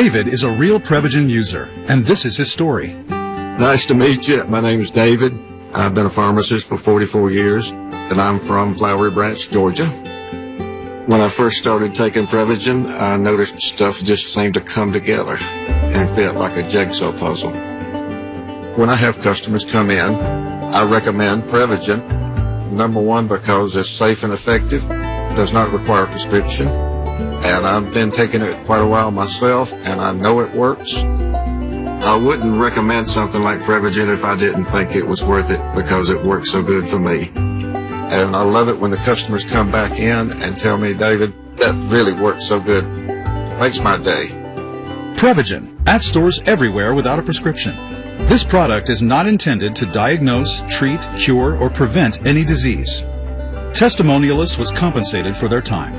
David is a real Prevagen user, and this is his story. Nice to meet you. My name is David. I've been a pharmacist for 44 years, and I'm from Flowery Branch, Georgia. When I first started taking Prevagen, I noticed stuff just seemed to come together and fit like a jigsaw puzzle. When I have customers come in, I recommend Prevagen. Number one, because it's safe and effective, does not require a prescription, and I've been taking it quite a while myself, and I know it works. I wouldn't recommend something like Prevagen if I didn't think it was worth it because it works so good for me. And I love it when the customers come back in and tell me, David, that really works so good. Makes my day. Prevagen, at stores everywhere without a prescription. This product is not intended to diagnose, treat, cure, or prevent any disease. Testimonialist was compensated for their time.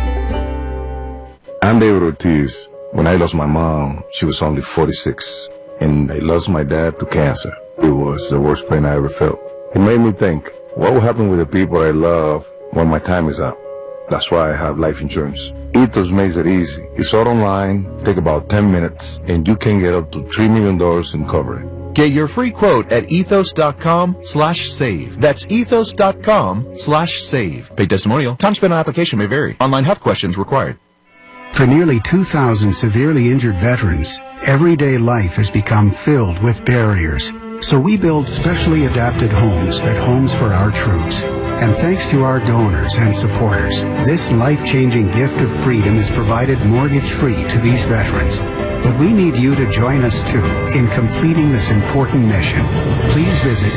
I'm David Ortiz. When I lost my mom, she was only 46, and I lost my dad to cancer. It was the worst pain I ever felt. It made me think, what will happen with the people I love when my time is up? That's why I have life insurance. Ethos makes it easy. It's all online, take about 10 minutes, and you can get up to $3 million in coverage. Get your free quote at ethos.com/save. That's ethos.com/save. Paid testimonial. Time spent on application may vary. Online health questions required. For nearly 2,000 severely injured veterans, everyday life has become filled with barriers. So we build specially adapted homes at Homes for Our Troops. And thanks to our donors and supporters, this life-changing gift of freedom is provided mortgage-free to these veterans. But we need you to join us, too, in completing this important mission. Please visit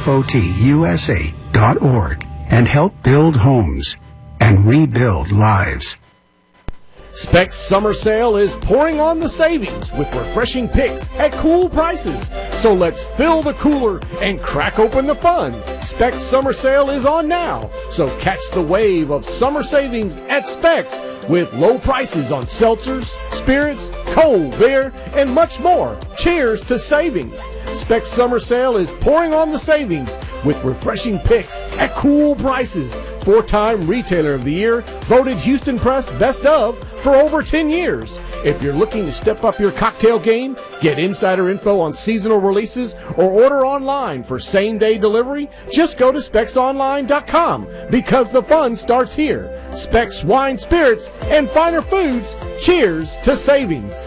hfotusa.org and help build homes and rebuild lives. Specs Summer Sale is pouring on the savings with refreshing picks at cool prices. So let's fill the cooler and crack open the fun. Specs Summer Sale is on now. So catch the wave of summer savings at Specs with low prices on seltzers, spirits, cold beer, and much more. Cheers to savings. Specs Summer Sale is pouring on the savings with refreshing picks at cool prices. 4-time Retailer of the Year, voted Houston Press Best of for over 10 years. If you're looking to step up your cocktail game, get insider info on seasonal releases, or order online for same-day delivery, just go to specsonline.com because the fun starts here. Specs Wine, Spirits, and Finer Foods. Cheers to savings.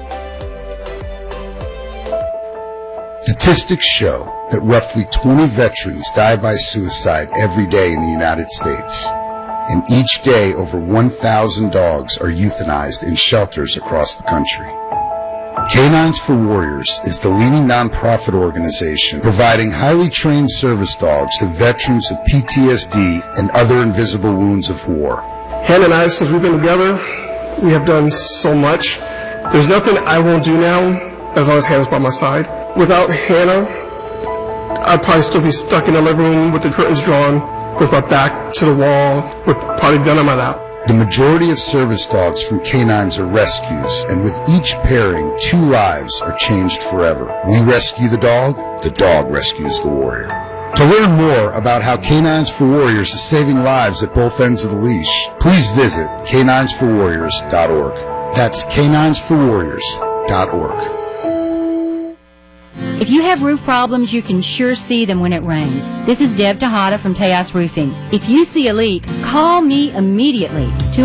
Statistics show that roughly 20 veterans die by suicide every day in the United States. And each day, over 1,000 dogs are euthanized in shelters across the country. Canines for Warriors is the leading nonprofit organization providing highly trained service dogs to veterans with PTSD and other invisible wounds of war. Hannah and I, since we've been together, we have done so much. There's nothing I won't do now as long as Hannah's by my side. Without Hannah, I'd probably still be stuck in the living room with the curtains drawn, with my back to the wall, with probably gun on my lap. The majority of service dogs from canines are rescues, and with each pairing, 2 lives are changed forever. We rescue the dog rescues the warrior. To learn more about how Canines for Warriors is saving lives at both ends of the leash, please visit caninesforwarriors.org. That's caninesforwarriors.org. If you have roof problems, you can sure see them when it rains. This is Deb Tejada from Tejas Roofing. If you see a leak, call me immediately,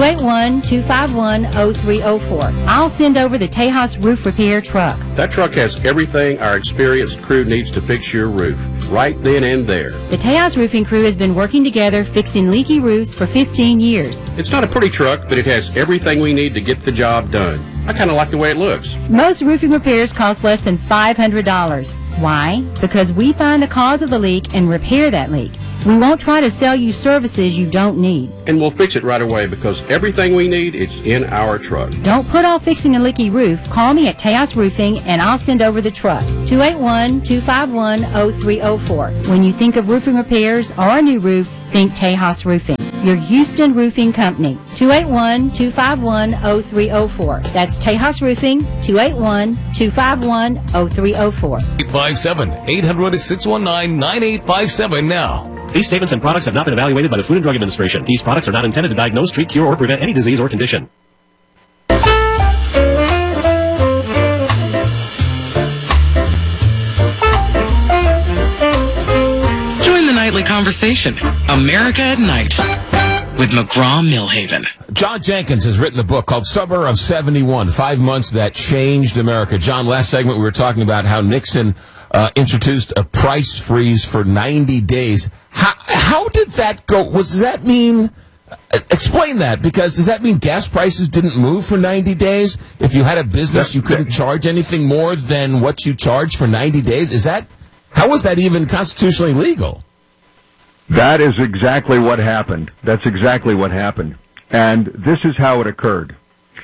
281-251-0304. I'll send over the Tejas Roof Repair truck. That truck has everything our experienced crew needs to fix your roof, right then and there. The Tejas Roofing crew has been working together fixing leaky roofs for 15 years. It's not a pretty truck, but it has everything we need to get the job done. I kind of like the way it looks. Most roofing repairs cost less than $500. Why? Because we find the cause of the leak and repair that leak. We won't try to sell you services you don't need. And we'll fix it right away because everything we need is in our truck. Don't put off fixing a leaky roof. Call me at Tejas Roofing and I'll send over the truck. 281-251-0304. When you think of roofing repairs or a new roof, think Tejas Roofing. Your Houston Roofing Company. 281-251-0304. That's Tejas Roofing. 281-251-0304. 857-800-619-9857 now. These statements and products have not been evaluated by the Food and Drug Administration. These products are not intended to diagnose, treat, cure, or prevent any disease or condition. conversation. America at Night with McGraw-Milhaven. John Jenkins has written a book called Summer of 71, 5 months that changed America. John, last segment we were talking about how Nixon introduced a price freeze for 90 days. How did that go? Does that mean... explain that, because does that mean gas prices didn't move for 90 days? If you had a business, you couldn't charge anything more than what you charged for 90 days? How was that even constitutionally legal? That is exactly what happened. That's exactly what happened. And this is how it occurred.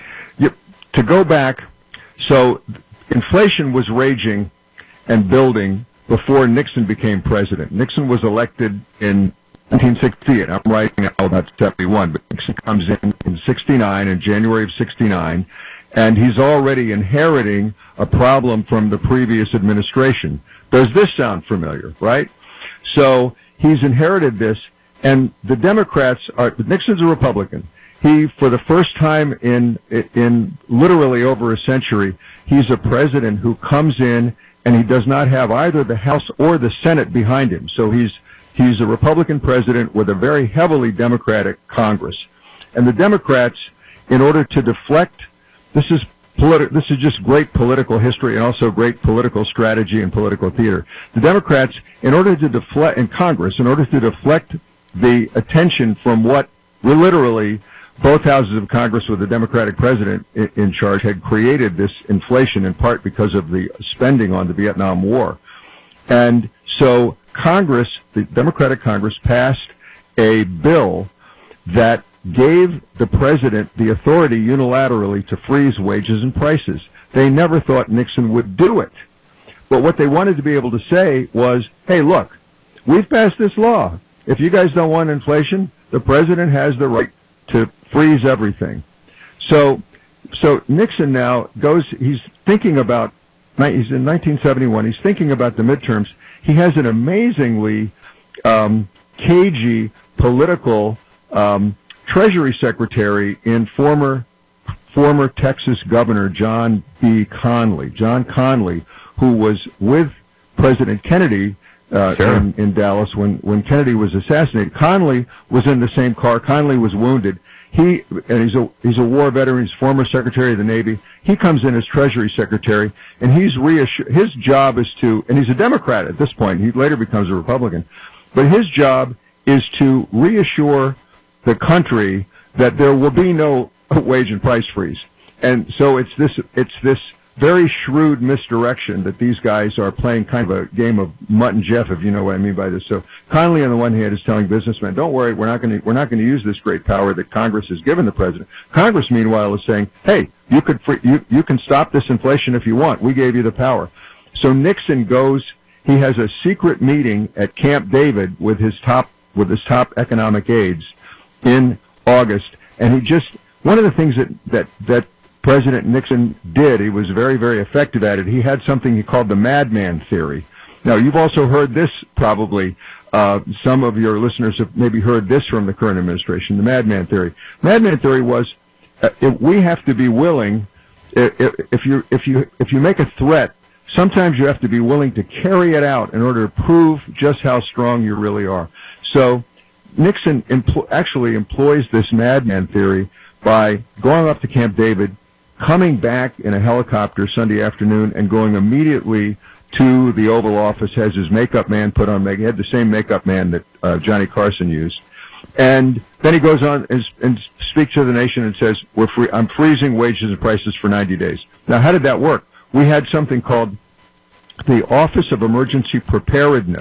To go back, so inflation was raging and building before Nixon became president. Nixon was elected in 1968. I'm writing now about 71, but Nixon comes in 69, in January of 69, and he's already inheriting a problem from the previous administration. Does this sound familiar, right? So he's inherited this, and the Democrats Nixon's a Republican. He, for the first time in literally over a century, he's a president who comes in and he does not have either the House or the Senate behind him. So he's a Republican president with a very heavily Democratic Congress. And the Democrats, in order to deflect, this is just great political history and also great political strategy and political theater. The Democrats, in order to deflect, in Congress, in order to deflect the attention from what literally both houses of Congress with a Democratic president in charge had created this inflation, in part because of the spending on the Vietnam War. And so Congress, the Democratic Congress, passed a bill that gave the president the authority unilaterally to freeze wages and prices. They never thought Nixon would do it. But what they wanted to be able to say was, hey, look, we've passed this law. If you guys don't want inflation, the president has the right to freeze everything. So Nixon now he's thinking about, he's in 1971, he's thinking about the midterms. He has an amazingly cagey political Treasury Secretary in former Texas Governor John B. Connally. John Connally, who was with President Kennedy in Dallas when Kennedy was assassinated. Connally was in the same car. Connally was wounded. He's a war veteran. He's former Secretary of the Navy. He comes in as Treasury Secretary, and his job is to, and he's a Democrat at this point. He later becomes a Republican, but his job is to reassure the country that there will be no wage and price freeze. And so it's this very shrewd misdirection that these guys are playing, kind of a game of Mutt and Jeff, if you know what I mean by this. So Connally, on the one hand, is telling businessmen, don't worry, we're not going to use this great power that Congress has given the president. Congress, meanwhile, is saying, hey, you can stop this inflation if you want. We gave you the power. So Nixon he has a secret meeting at Camp David with his top economic aides in August, and one of the things that President Nixon did, he was very, very effective at it. He had something he called the madman theory. Now, you've also heard this probably. Some of your listeners have maybe heard this from the current administration, the madman theory. Madman theory was, we have to be willing, if you make a threat, sometimes you have to be willing to carry it out in order to prove just how strong you really are. So Nixon actually employs this madman theory by going up to Camp David, coming back in a helicopter Sunday afternoon, and going immediately to the Oval Office, has his makeup man put on makeup. He had the same makeup man that Johnny Carson used. And then he goes on and speaks to the nation and says, I'm freezing wages and prices for 90 days. Now, how did that work? We had something called the Office of Emergency Preparedness,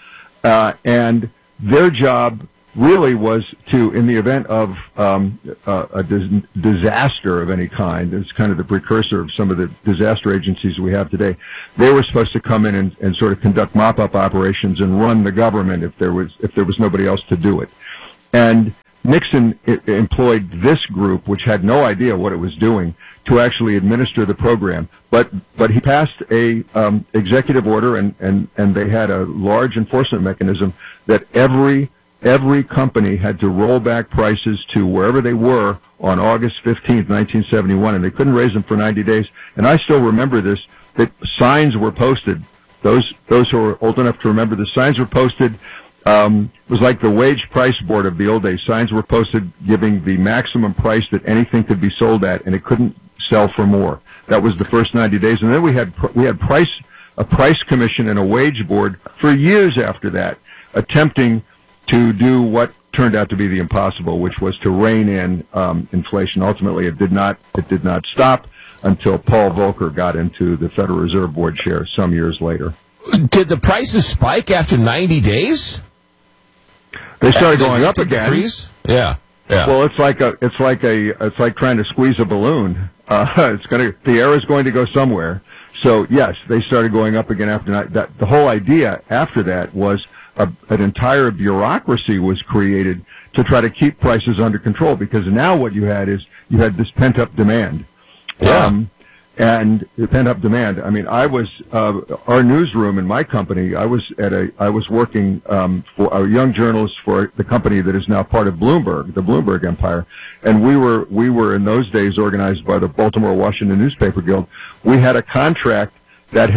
and their job really was to, in the event of a disaster of any kind, it's kind of the precursor of some of the disaster agencies we have today, they were supposed to come in and sort of conduct mop-up operations and run the government if there was nobody else to do it. And Nixon employed this group, which had no idea what it was doing, to actually administer the program. But he passed a executive order, and they had a large enforcement mechanism that every company had to roll back prices to wherever they were on August 15th, 1971, and they couldn't raise them for 90 days. And I still remember this, that signs were posted. Those who are old enough to remember, the signs were posted was like the wage price board of the old days. Signs were posted giving the maximum price that anything could be sold at, and it couldn't sell for more. That was the first 90 days, and then we had a price commission and a wage board for years after that, attempting to do what turned out to be the impossible, which was to rein in inflation. Ultimately, it did not stop until Paul Volcker got into the Federal Reserve Board chair some years later. Did the prices spike after 90 days? They started going up again. Freeze? Yeah. Well, it's like trying to squeeze a balloon. The air is going to go somewhere. So yes, they started going up again after that. The whole idea after that was an entire bureaucracy was created to try to keep prices under control, because now what you had this pent up demand. Yeah. And pent-up demand. I mean, I was our newsroom in my company. I was working for a young journalist for the company that is now part of Bloomberg, the Bloomberg empire. And we were in those days organized by the Baltimore Washington Newspaper Guild. We had a contract that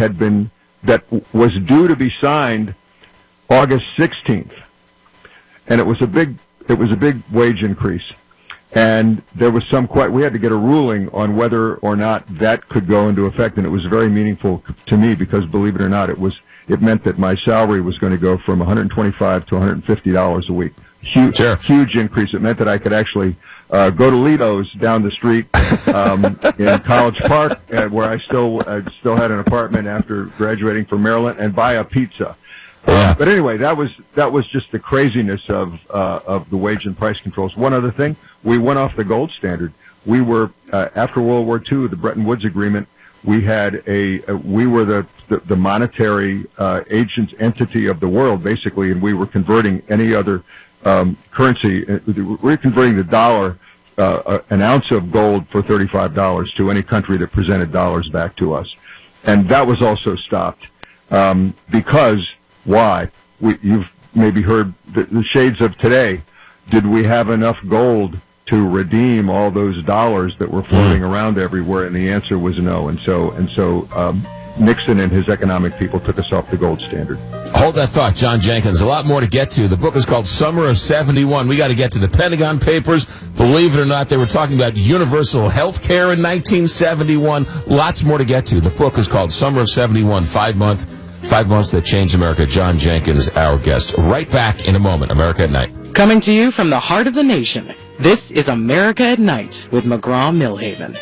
was due to be signed August 16th, and it was a big wage increase. And there was we had to get a ruling on whether or not that could go into effect, and it was very meaningful to me because, believe it or not, it meant that my salary was going to go from $125 to $150 a week. Huge increase. It meant that I could actually go to Lido's down the street in College Park, where I still had an apartment after graduating from Maryland, and buy a pizza. But anyway, that was just the craziness of the wage and price controls. One other thing, we went off the gold standard. We were after World War II, the Bretton Woods Agreement. We had we were the monetary agents entity of the world, basically, and we were converting any other currency. We were converting the dollar, an ounce of gold for $35 to any country that presented dollars back to us, and that was also stopped because. Why? You've maybe heard the shades of today. Did we have enough gold to redeem all those dollars that were floating around everywhere? And the answer was no. And so Nixon and his economic people took us off the gold standard. Hold that thought, John Jenkins. A lot more to get to. The book is called Summer of 71. We got to get to the Pentagon Papers. Believe it or not, they were talking about universal health care in 1971. Lots more to get to. The book is called Summer of 71, 5 months that changed America. John Jenkins, our guest. Right back in a moment. America at Night. Coming to you from the heart of the nation, this is America at Night with McGraw-Milhaven.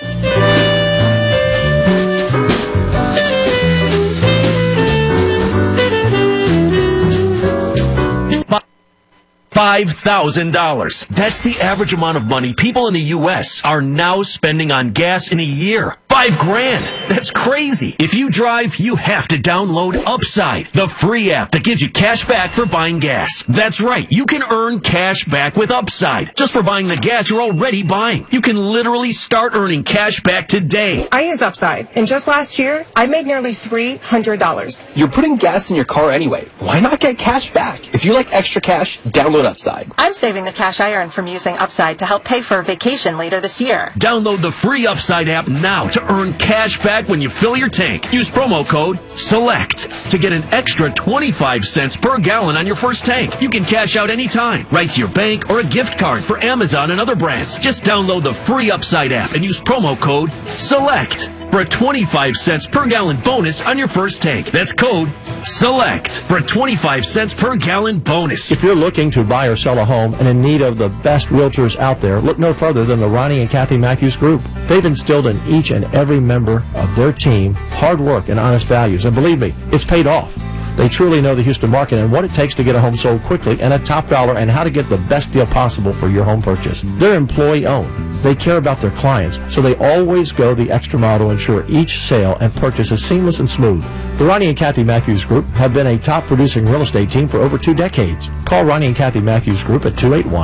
$5,000. That's the average amount of money people in the U.S. are now spending on gas in a year. $5,000. That's crazy. If you drive, you have to download Upside, the free app that gives you cash back for buying gas. That's right. You can earn cash back with Upside just for buying the gas you're already buying. You can literally start earning cash back today. I use Upside, and just last year, I made nearly $300. You're putting gas in your car anyway. Why not get cash back? If you like extra cash, download Upside. I'm saving the cash I earn from using Upside to help pay for a vacation later this year. Download the free Upside app now to earn cash back when you fill your tank. Use promo code SELECT to get an extra 25 cents per gallon on your first tank. You can cash out anytime, right to your bank or a gift card for Amazon and other brands. Just download the free Upside app and use promo code SELECT for a 25 cents per gallon bonus on your first tank. That's code SELECT for a 25 cents per gallon bonus. If you're looking to buy or sell a home and in need of the best realtors out there, look no further than the Ronnie and Kathy Matthews Group. They've instilled in each and every member of their team hard work and honest values. And believe me, it's paid off. They truly know the Houston market and what it takes to get a home sold quickly and at top dollar and how to get the best deal possible for your home purchase. They're employee-owned. They care about their clients, so they always go the extra mile to ensure each sale and purchase is seamless and smooth. The Ronnie and Kathy Matthews Group have been a top-producing real estate team for over 2 decades. Call Ronnie and Kathy Matthews Group at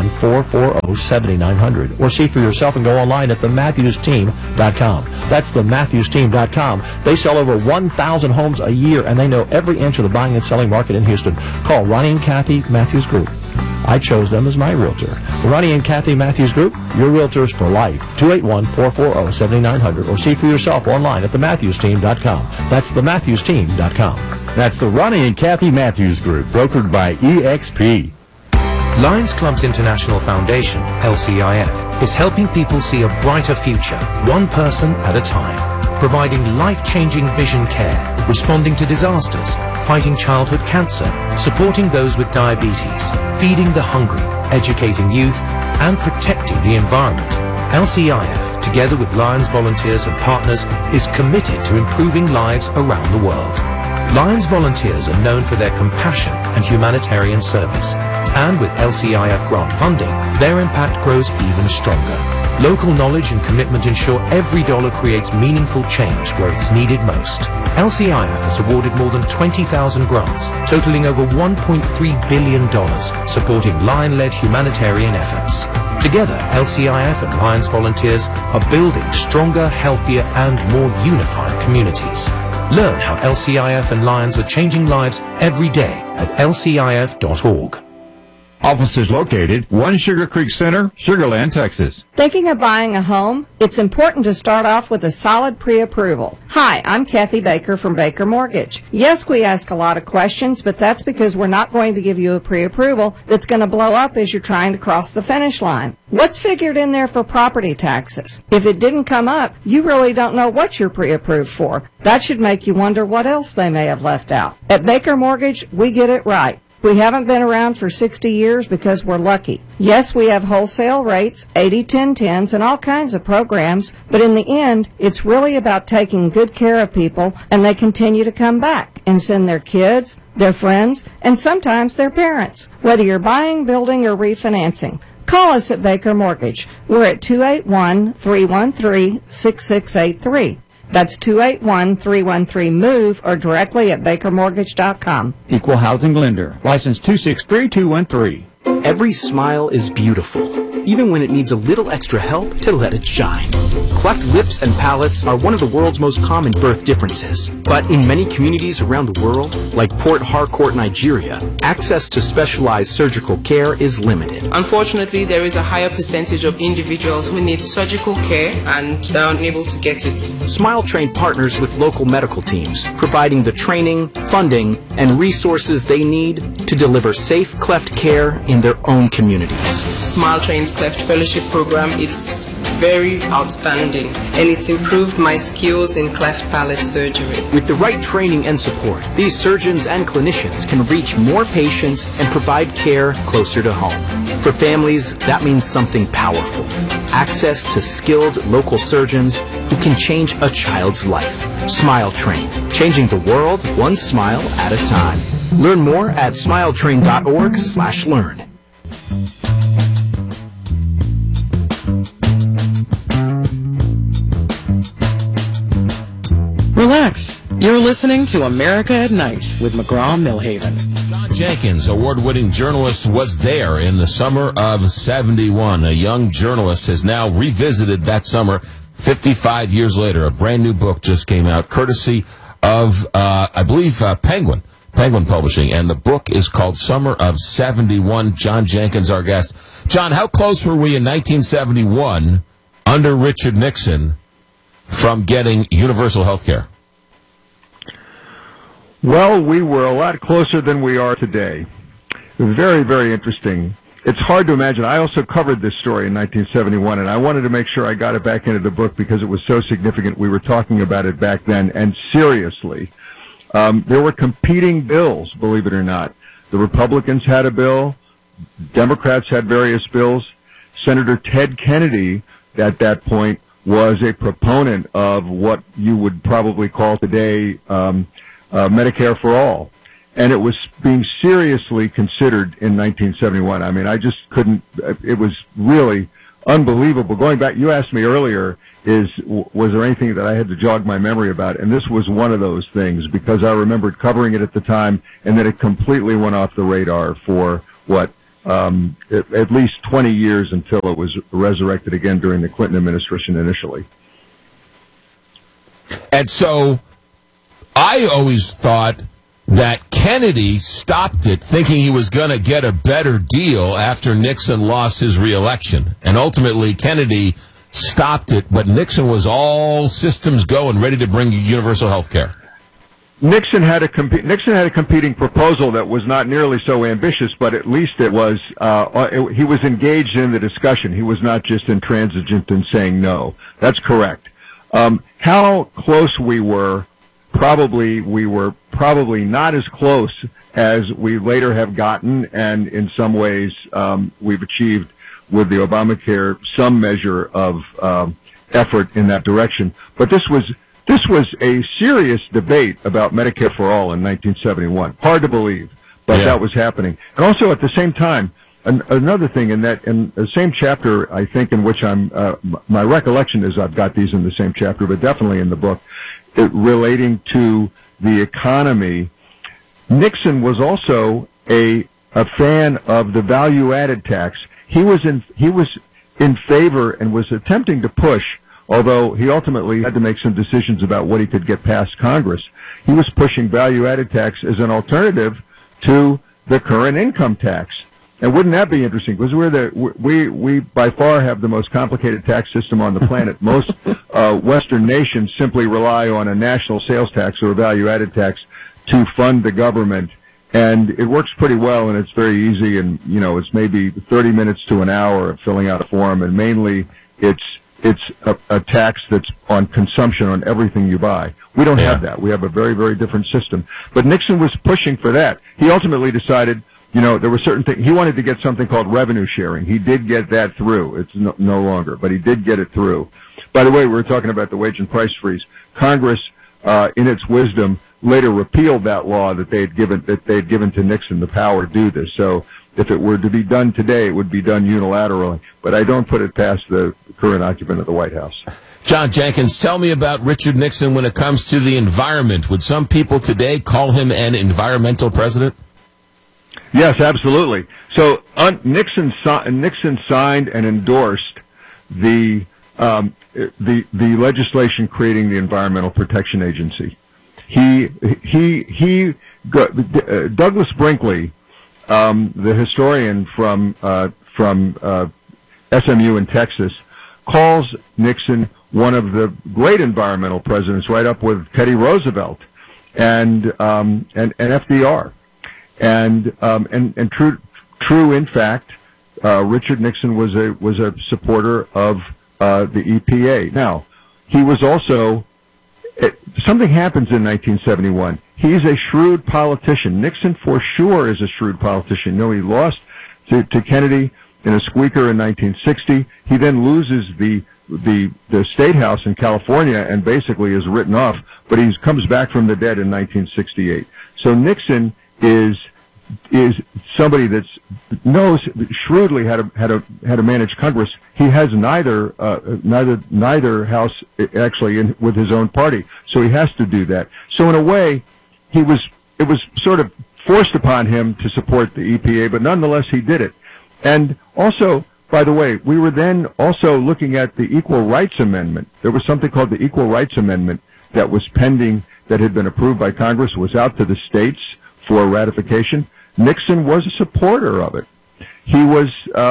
281-440-7900 or see for yourself and go online at thematthewsteam.com. That's thematthewsteam.com. They sell over 1,000 homes a year, and they know every inch of the buying and selling market in Houston. Call Ronnie and Kathy Matthews Group. I chose them as my realtor. The Ronnie and Kathy Matthews Group, your realtors for life. 281-440-7900 or see for yourself online at thematthewsteam.com. That's thematthewsteam.com. That's the Ronnie and Kathy Matthews Group, brokered by EXP. Lions Clubs International Foundation, LCIF, is helping people see a brighter future, one person at a time, providing life-changing vision care, responding to disasters, fighting childhood cancer, supporting those with diabetes, feeding the hungry, educating youth, and protecting the environment. LCIF, together with Lions volunteers and partners, is committed to improving lives around the world. Lions volunteers are known for their compassion and humanitarian service, and with LCIF grant funding, their impact grows even stronger. Local knowledge and commitment ensure every dollar creates meaningful change where it's needed most. LCIF has awarded more than 20,000 grants, totaling over $1.3 billion, supporting Lion-led humanitarian efforts. Together, LCIF and Lions volunteers are building stronger, healthier, and more unified communities. Learn how LCIF and Lions are changing lives every day at lcif.org. Offices located 1 Sugar Creek Center, Sugar Land, Texas. Thinking of buying a home? It's important to start off with a solid pre-approval. Hi, I'm Kathy Baker from Baker Mortgage. Yes, we ask a lot of questions, but that's because we're not going to give you a pre-approval that's going to blow up as you're trying to cross the finish line. What's figured in there for property taxes? If it didn't come up, you really don't know what you're pre-approved for. That should make you wonder what else they may have left out. At Baker Mortgage, we get it right. We haven't been around for 60 years because we're lucky. Yes, we have wholesale rates, 80-10-10s, and all kinds of programs, but in the end, it's really about taking good care of people, and they continue to come back and send their kids, their friends, and sometimes their parents, whether you're buying, building, or refinancing. Call us at Baker Mortgage. We're at 281-313-6683. That's 281-313-MOVE or directly at bakermortgage.com. Equal housing lender. License 263213. Every smile is beautiful, even when it needs a little extra help to let it shine. Cleft lips and palates are one of the world's most common birth differences. But in many communities around the world, like Port Harcourt, Nigeria, access to specialized surgical care is limited. Unfortunately, there is a higher percentage of individuals who need surgical care and are unable to get it. Smile Train partners with local medical teams, providing the training, funding, and resources they need to deliver safe cleft care in their own communities. Smile Train's Cleft Fellowship Program, it's very outstanding, and it's improved my skills in cleft palate surgery. With the right training and support, these surgeons and clinicians can reach more patients and provide care closer to home. For families, that means something powerful. Access to skilled local surgeons who can change a child's life. Smile Train, changing the world one smile at a time. Learn more at smiletrain.org/learn. Relax. You're listening to America at Night with McGraw-Milhaven. John Jenkins, award-winning journalist, was there in the summer of 71. A young journalist has now revisited that summer 55 years later. A brand new book just came out, courtesy of, I believe, Penguin Publishing, and the book is called Summer of 71. John Jenkins, our guest. John, how close were we in 1971 under Richard Nixon from getting universal health care? Well, we were a lot closer than we are today. Very, very interesting. It's hard to imagine. I also covered this story in 1971, and I wanted to make sure I got it back into the book because it was so significant. We were talking about it back then, and seriously. There were competing bills, believe it or not. The Republicans had a bill. Democrats had various bills. Senator Ted Kennedy, at that point, was a proponent of what you would probably call today Medicare for All. And it was being seriously considered in 1971. I mean, I just couldn't, it was really unbelievable. Going back, you asked me earlier, was there anything that I had to jog my memory about? And this was one of those things, because I remembered covering it at the time, and then it completely went off the radar for at least 20 years until it was resurrected again during the Clinton administration initially. And so I always thought that Kennedy stopped it thinking he was going to get a better deal after Nixon lost his reelection. And ultimately, Kennedy stopped it, but Nixon was all systems go and ready to bring universal health care. Nixon had a competing proposal that was not nearly so ambitious, but at least it was. He was engaged in the discussion. He was not just intransigent in saying no. That's correct. How close we were probably not as close as we later have gotten, and in some ways we've achieved with the Obamacare some measure of effort in that direction. But this was a serious debate about Medicare for All in 1971. Hard to believe, but that was happening. And also at the same time, another thing in the same chapter, I think, in which my recollection is I've got these in the same chapter, but definitely in the book, relating to the economy. Nixon was also a fan of the value-added tax. He was in favor and was attempting to push, although he ultimately had to make some decisions about what he could get past Congress. He was pushing value-added tax as an alternative to the current income tax. And wouldn't that be interesting? Because we by far have the most complicated tax system on the planet. Most Western nations simply rely on a national sales tax or a value-added tax to fund the government. And it works pretty well, and it's very easy, and, it's maybe 30 minutes to an hour of filling out a form, and mainly it's a tax that's on consumption on everything you buy. We don't have that. We have a very, very different system. But Nixon was pushing for that. He ultimately decided, there were certain things. He wanted to get something called revenue sharing. He did get that through. It's no longer, but he did get it through. By the way, we were talking about the wage and price freeze. Congress, in its wisdom, later repealed that law that they had given to Nixon the power to do this. So if it were to be done today, it would be done unilaterally. But I don't put it past the current occupant of the White House. John Jenkins, tell me about Richard Nixon when it comes to the environment. Would some people today call him an environmental president? Yes, absolutely. So Nixon signed and endorsed the legislation creating the Environmental Protection Agency. Douglas Brinkley, the historian from SMU in Texas, calls Nixon one of the great environmental presidents, right up with Teddy Roosevelt and FDR. And true. In fact, Richard Nixon was a supporter of the EPA. Now, he was also. Something happens in 1971. He's a shrewd politician. Nixon, for sure, is a shrewd politician. He lost to Kennedy in a squeaker in 1960. He then loses the State House in California and basically is written off. But he comes back from the dead in 1968. So Nixon is somebody that knows shrewdly how to manage Congress. He has neither house actually with his own party, so he has to do that. So in a way, it was sort of forced upon him to support the EPA, but nonetheless he did it. And also, by the way, we were then also looking at the Equal Rights Amendment. There was something called the Equal Rights Amendment that was pending, that had been approved by Congress, was out to the states for ratification. Nixon was a supporter of it. He was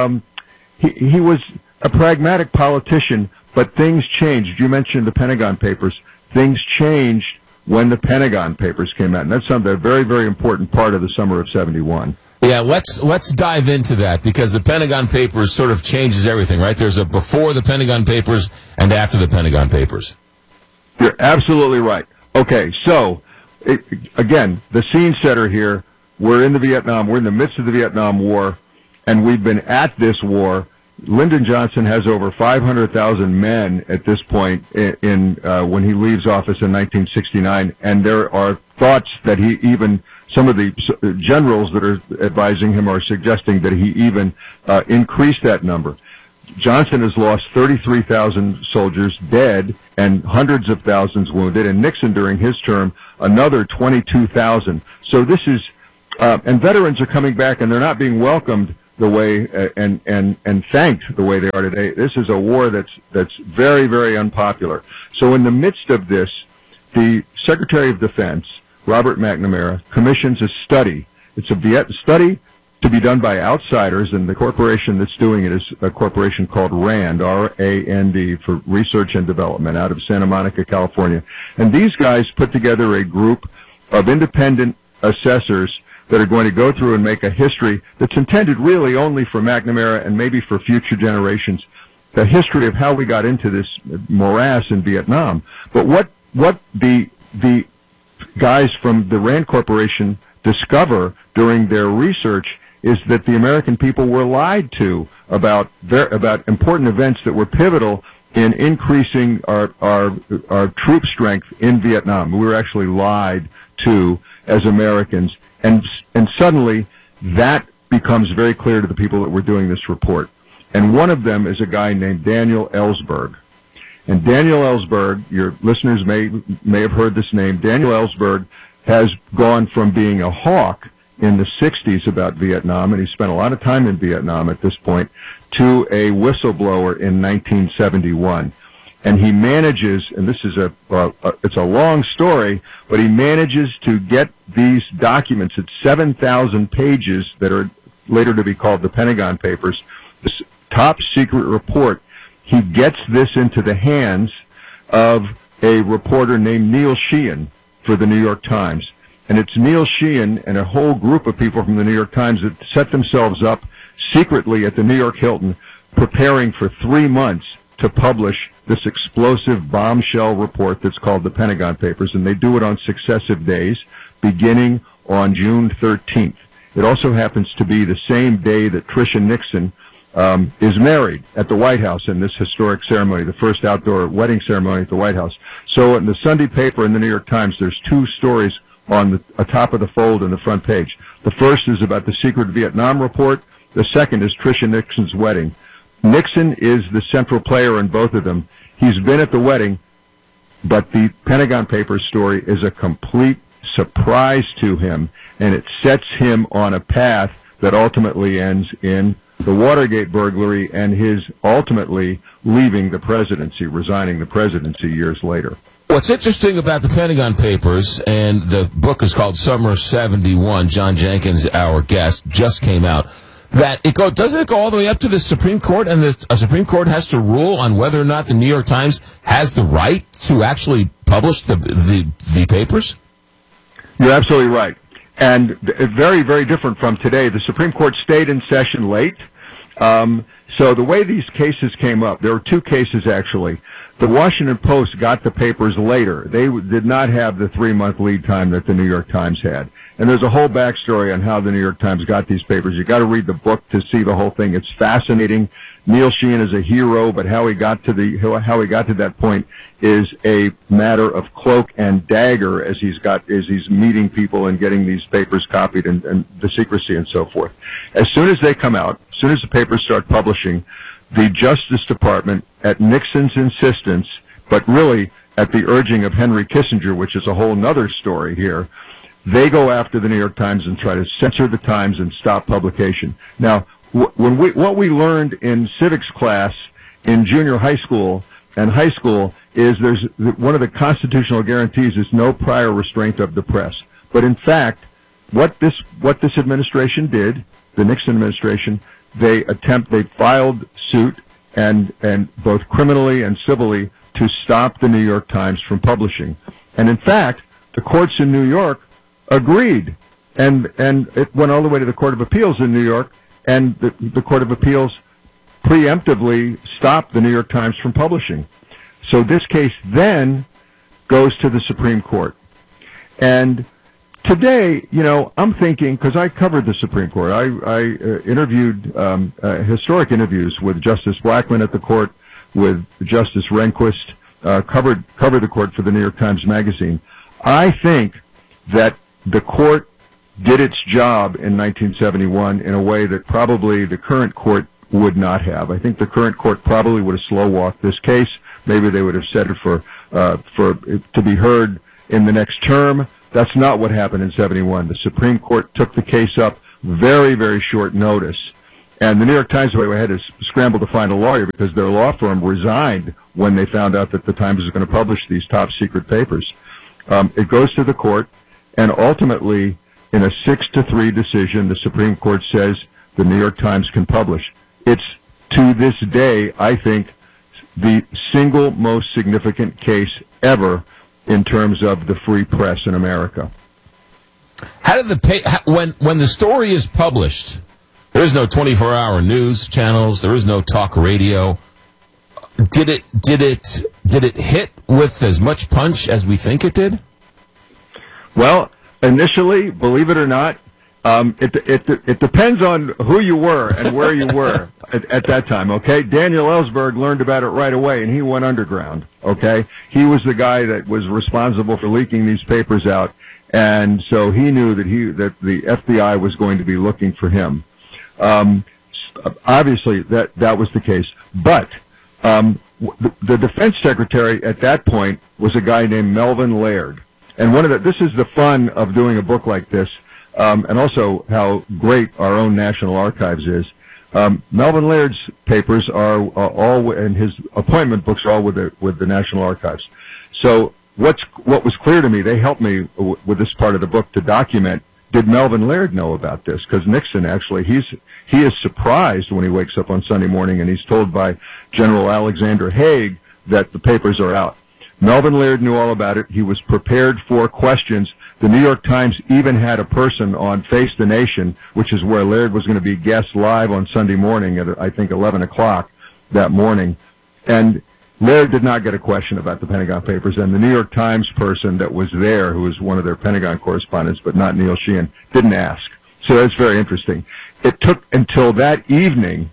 a pragmatic politician, but things changed. You mentioned the Pentagon Papers. Things changed when the Pentagon Papers came out, and that's a very, very important part of the summer of '71. Yeah, let's dive into that, because the Pentagon Papers sort of changes everything, right? There's a before the Pentagon Papers and after the Pentagon Papers. You're absolutely right. Okay, so again, the scene setter here. We're in the midst of the Vietnam War, and we've been at this war. Lyndon Johnson has over 500,000 men at this point when he leaves office in 1969, and there are thoughts that some of the generals that are advising him are suggesting that he even increase that number. Johnson has lost 33,000 soldiers dead and hundreds of thousands wounded, and Nixon during his term another 22,000. So this is and veterans are coming back, and they're not being welcomed the way and thanked the way they are today. This is a war that's very, very unpopular. So in the midst of this, the Secretary of Defense, Robert McNamara, commissions a study. It's a study to be done by outsiders, and the corporation that's doing it is a corporation called RAND, R-A-N-D, for Research and Development, out of Santa Monica, California. And these guys put together a group of independent assessors that are going to go through and make a history that's intended really only for McNamara and maybe for future generations, the history of how we got into this morass in Vietnam. But what the guys from the Rand Corporation discover during their research is that the American people were lied to about important events that were pivotal in increasing our troop strength in Vietnam. We were actually lied to as Americans, and suddenly that becomes very clear to the people that were doing this report. And one of them is a guy named Daniel Ellsberg. And Daniel Ellsberg, your listeners may have heard this name. Daniel Ellsberg has gone from being a hawk in the 60s about Vietnam, and he spent a lot of time in Vietnam at this point, to a whistleblower in 1971. And he manages, and this is it's a long story, but he manages to get these documents at 7,000 pages that are later to be called the Pentagon Papers, this top secret report. He gets this into the hands of a reporter named Neil Sheehan for the New York Times. And it's Neil Sheehan and a whole group of people from the New York Times that set themselves up secretly at the New York Hilton, preparing for 3 months to publish this explosive bombshell report that's called the Pentagon Papers, and they do it on successive days, beginning on June 13th. It also happens to be the same day that Tricia Nixon is married at the White House in this historic ceremony, the first outdoor wedding ceremony at the White House. So in the Sunday paper in the New York Times, there's 2 stories on the top of the fold in the front page. The first is about the secret Vietnam report. The second is Tricia Nixon's wedding. Nixon is the central player in both of them. He's been at the wedding, but the Pentagon Papers story is a complete surprise to him, and it sets him on a path that ultimately ends in the Watergate burglary and his ultimately leaving the presidency, resigning the presidency years later. What's interesting about the Pentagon Papers, and the book is called Summer 71, John Jenkins, our guest, just came out, that doesn't it go all the way up to the Supreme Court, and the Supreme Court has to rule on whether or not the New York Times has the right to actually publish the papers? You're absolutely right. And very, very different from today. The Supreme Court stayed in session late. So the way these cases came up, there were 2 cases actually. The Washington Post got the papers later. They did not have the 3-month lead time that the New York Times had. And there's a whole backstory on how the New York Times got these papers. You got to read the book to see the whole thing. It's fascinating. Neil Sheehan is a hero, but how he got to that point is a matter of cloak and dagger as he's meeting people and getting these papers copied and the secrecy and so forth. As soon as they come out, as soon as the papers start publishing, the Justice Department, at Nixon's insistence, but really at the urging of Henry Kissinger, which is a whole other story here, they go after the New York Times and try to censor the Times and stop publication. Now, what we learned in civics class in junior high school and high school is one of the constitutional guarantees is no prior restraint of the press. But in fact, what this administration did, the Nixon administration, they filed suit and both criminally and civilly to stop the New York Times from publishing. And in fact, the courts in New York agreed, and it went all the way to the Court of Appeals in New York, and the Court of Appeals preemptively stopped the New York Times from publishing. So this case then goes to the Supreme Court. And today, I'm thinking, because I covered the Supreme Court, I interviewed historic interviews with Justice Blackmun at the court, with Justice Rehnquist, covered the court for the New York Times Magazine. I think that the court did its job in 1971 in a way that probably the current court would not have. I think the current court probably would have slow-walked this case. Maybe they would have set it for to be heard in the next term. That's not what happened in 71. The Supreme Court took the case up very, very short notice. And the New York Times, by the way, had to scramble to find a lawyer because their law firm resigned when they found out that the Times was going to publish these top secret papers. It goes to the court, and ultimately, in a 6-3 decision, the Supreme Court says the New York Times can publish. It's, to this day, I think, the single most significant case ever in terms of the free press in America. How did when the story is published, there is no 24-hour news channels, there is no talk radio. Did it hit with as much punch as we think it did? Well, initially, believe it or not, it depends on who you were and where you were at that time, okay? Daniel Ellsberg learned about it right away, and he went underground, okay? He was the guy that was responsible for leaking these papers out, and so he knew that the FBI was going to be looking for him. Obviously, that was the case. But the defense secretary at that point was a guy named Melvin Laird. And this is the fun of doing a book like this, and also how great our own National Archives is. Melvin Laird's papers are all, and his appointment books are all with the National Archives. So what was clear to me, they helped me with this part of the book to document, did Melvin Laird know about this? Because Nixon actually, he is surprised when he wakes up on Sunday morning and he's told by General Alexander Haig that the papers are out. Melvin Laird knew all about it. He was prepared for questions. The New York Times even had a person on Face the Nation, which is where Laird was going to be guest live on Sunday morning at, I think, 11 o'clock that morning. And Laird did not get a question about the Pentagon Papers, and the New York Times person that was there, who was one of their Pentagon correspondents, but not Neil Sheehan, didn't ask. So that's very interesting. It took until that evening,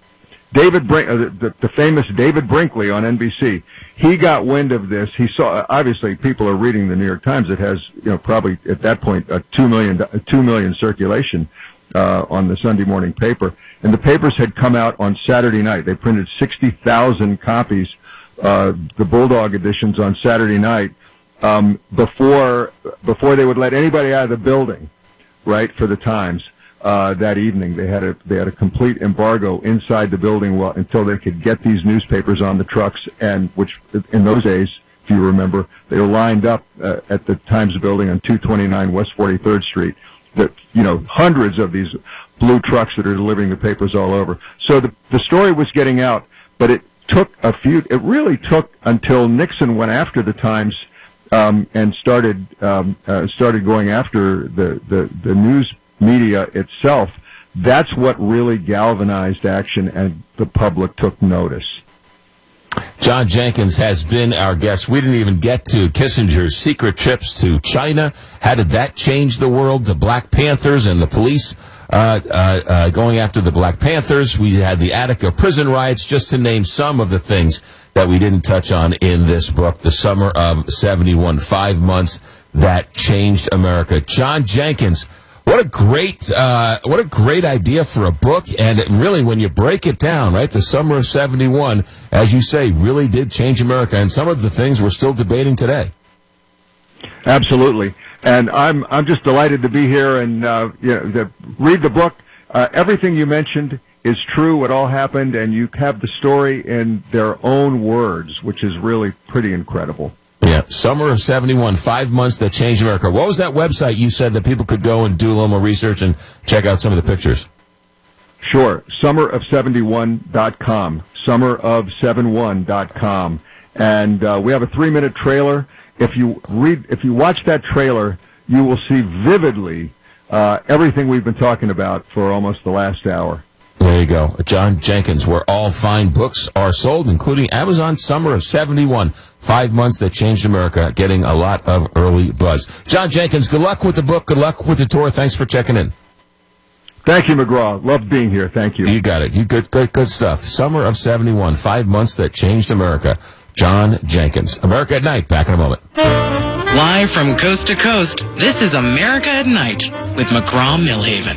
the famous David Brinkley on NBC, he got wind of this. He saw, obviously, people are reading the New York Times. It has, probably at that point, a 2 million circulation on the Sunday morning paper. And the papers had come out on Saturday night. They printed 60,000 copies, the Bulldog editions on Saturday night, before they would let anybody out of the building, right, for the Times. That evening, they had a complete embargo inside the building until they could get these newspapers on the trucks, and which in those days, if you remember, they were lined up at the Times building on 229 West 43rd Street. Hundreds of these blue trucks that are delivering the papers all over. So the story was getting out, but it really took until Nixon went after the Times and started going after the news media itself. That's what really galvanized action, and the public took notice. John Jenkins has been our guest. We didn't even get to Kissinger's secret trips to China. How did that change the world? The Black Panthers and the police going after the Black Panthers. We had the Attica prison riots, just to name some of the things that we didn't touch on in this book, The Summer of 71, 5 months that changed America. John Jenkins, what a great idea for a book, and it really, when you break it down, right, the Summer of 71, as you say, really did change America, and some of the things we're still debating today. Absolutely, and I'm just delighted to be here and read the book. Everything you mentioned is true. It all happened, and you have the story in their own words, which is really pretty incredible. Yeah, Summer of 71, 5 months that changed America. What was that website you said that people could go and do a little more research and check out some of the pictures? Sure, summerof71.com, summerof71.com. And we have a 3-minute trailer. If you watch that trailer, you will see vividly everything we've been talking about for almost the last hour. There you go. John Jenkins, where all fine books are sold, including Amazon Summer of 71, 5 months that changed America, getting a lot of early buzz. John Jenkins, good luck with the book. Good luck with the tour. Thanks for checking in. Thank you, McGraw. Loved being here. Thank you. You got it. You good stuff. Summer of 71, 5 months that changed America. John Jenkins. America at Night. Back in a moment. Live from coast to coast, this is America at Night with McGraw-Milhaven.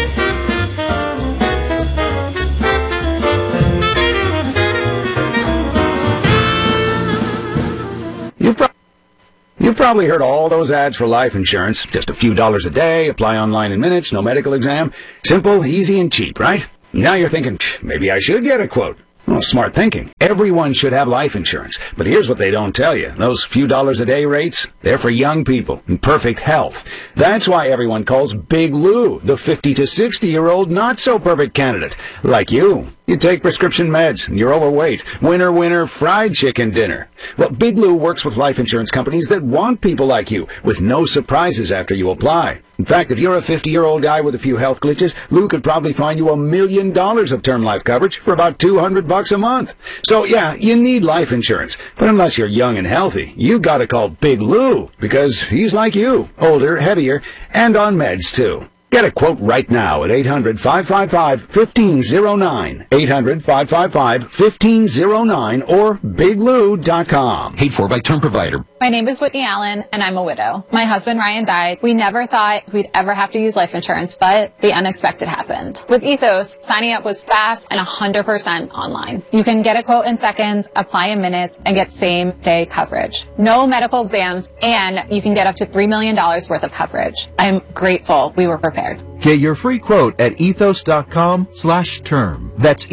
You've probably heard all those ads for life insurance. Just a few dollars a day, apply online in minutes, no medical exam. Simple, easy, and cheap, right? Now you're thinking, maybe I should get a quote. Well, smart thinking. Everyone should have life insurance. But here's what they don't tell you. Those few dollars a day rates, they're for young people in perfect health. That's why everyone calls Big Lou the 50 to 60-year-old not-so-perfect candidate, like you. You take prescription meds, and you're overweight. Winner, winner, fried chicken dinner. Well, Big Lou works with life insurance companies that want people like you, with no surprises after you apply. In fact, if you're a 50-year-old guy with a few health glitches, Lou could probably find you $1 million of term life coverage for about $200 a month. So yeah, you need life insurance. But unless you're young and healthy, you gotta call Big Lou, because he's like you, older, heavier, and on meds too. Get a quote right now at 800-555-1509, 800-555-1509, or biglou.com. Paid for by Term Provider. My name is Whitney Allen, and I'm a widow. My husband Ryan died. We never thought we'd ever have to use life insurance, but the unexpected happened. With Ethos, signing up was fast and 100% online. You can get a quote in seconds, apply in minutes, and get same-day coverage. No medical exams, and you can get up to $3 million worth of coverage. I'm grateful we were prepared. Get your free quote at ethos.com/term. That's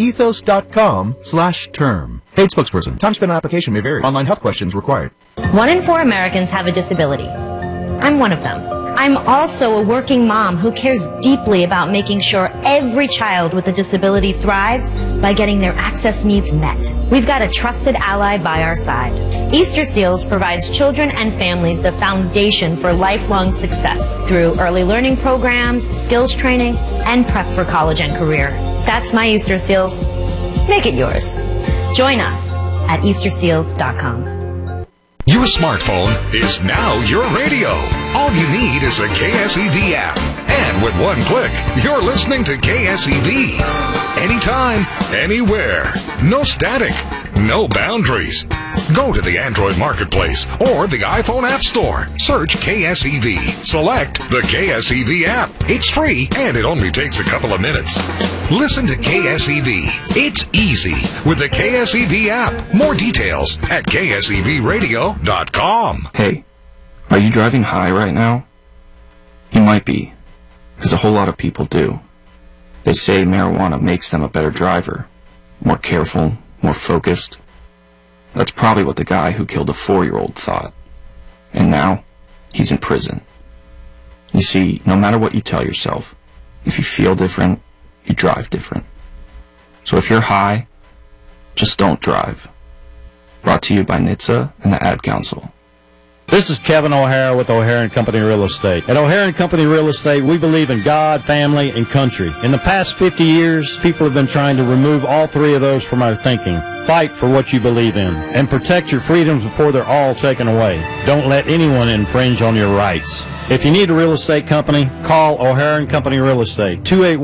ethos.com/term. Paid spokesperson. Time spent on application may vary. Online health questions required. 1 in 4 Americans have a disability. I'm one of them. I'm also a working mom who cares deeply about making sure every child with a disability thrives by getting their access needs met. We've got a trusted ally by our side. Easter Seals provides children and families the foundation for lifelong success through early learning programs, skills training, and prep for college and career. That's my Easter Seals. Make it yours. Join us at easterseals.com. Your smartphone is now your radio. All you need is a KSEV app. And with one click, you're listening to KSEV. Anytime, anywhere. No static, no boundaries. Go to the Android Marketplace or the iPhone App Store. Search KSEV. Select the KSEV app. It's free and it only takes a couple of minutes. Listen to KSEV. It's easy with the KSEV app. More details at ksevradio.com. Hey, are you driving high right now? You might be, because a whole lot of people do. They say marijuana makes them a better driver, more careful, more focused. That's probably what the guy who killed a 4-year-old thought. And now, he's in prison. You see, no matter what you tell yourself, if you feel different, you drive different. So if you're high, just don't drive. Brought to you by NHTSA and the Ad Council. This is Kevin O'Hara with O'Hara & Company Real Estate. At O'Hara & Company Real Estate, we believe in God, family, and country. In the past 50 years, people have been trying to remove all three of those from our thinking. Fight for what you believe in, and protect your freedoms before they're all taken away. Don't let anyone infringe on your rights. If you need a real estate company, call O'Hara & Company Real Estate,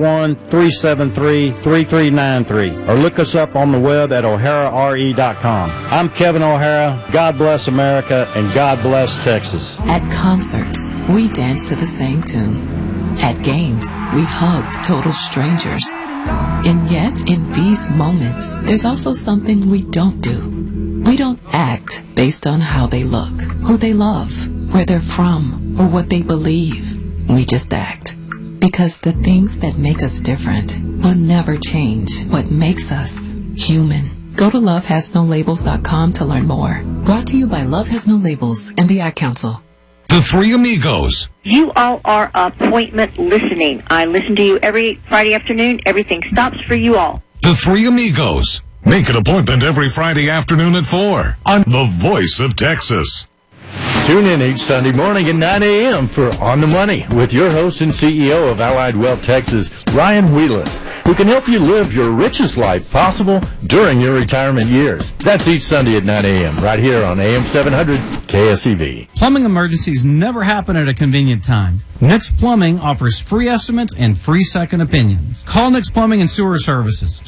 281-373-3393, or look us up on the web at o'harare.com. I'm Kevin O'Hara. God bless America, and God bless Texas. At concerts, we dance to the same tune. At games, we hug total strangers. And yet, in these moments, there's also something we don't do. We don't act based on how they look, who they love, where they're from, or what they believe. We just act. Because the things that make us different will never change what makes us human. Go to lovehasnolabels.com to learn more. Brought to you by Love Has No Labels and the Ad Council. The Three Amigos. You all are appointment listening. I listen to you every Friday afternoon. Everything stops for you all. The Three Amigos. Make an appointment every Friday afternoon at 4 on The Voice of Texas. Tune in each Sunday morning at 9 a.m. for On the Money with your host and CEO of Allied Wealth Texas, Ryan Wheeler, who can help you live your richest life possible during your retirement years. That's each Sunday at 9 a.m. right here on AM 700 KSEV. Plumbing emergencies never happen at a convenient time. Nix Plumbing offers free estimates and free second opinions. Call Nix Plumbing and Sewer Services,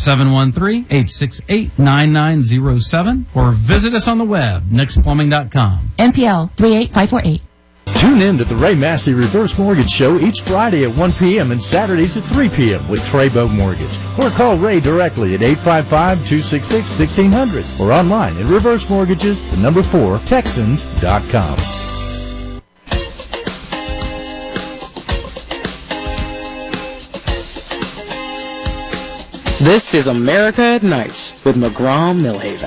713-868-9907, or visit us on the web, nixplumbing.com. NPL 38548. Tune in to the Ray Massey Reverse Mortgage Show each Friday at 1 p.m. and Saturdays at 3 p.m. with Treybo Mortgage. Or call Ray directly at 855-266-1600 or online at reversemortgages4texans.com. This is America at Night with McGraw-Millhaven.